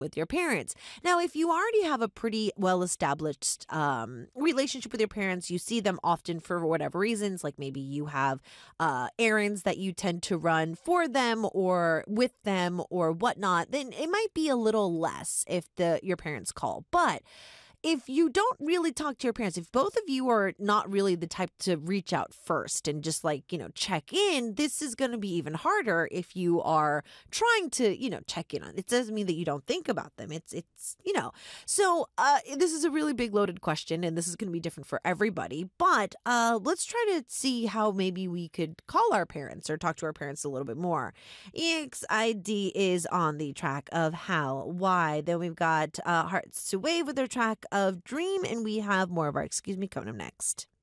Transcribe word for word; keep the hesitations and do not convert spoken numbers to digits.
with your parents. Now, if you already have a pretty well established um, relationship with your parents, you see them often for whatever reasons, like maybe you have uh, errands that you tend to run for them or with them or whatnot, then it might be a little less if the your parents call. But if you don't really talk to your parents, if both of you are not really the type to reach out first and just like, you know, check in, this is going to be even harder if you are trying to, you know, check in on. It doesn't mean that you don't think about them. It's, it's, you know, so uh, this is a really big loaded question and this is going to be different for everybody. But uh, let's try to see how maybe we could call our parents or talk to our parents a little bit more. E X I D is on the track of How, Why. Then we've got uh, Hearts to Wave with their track of Dream, and we have more of our Excuse Me coming up next.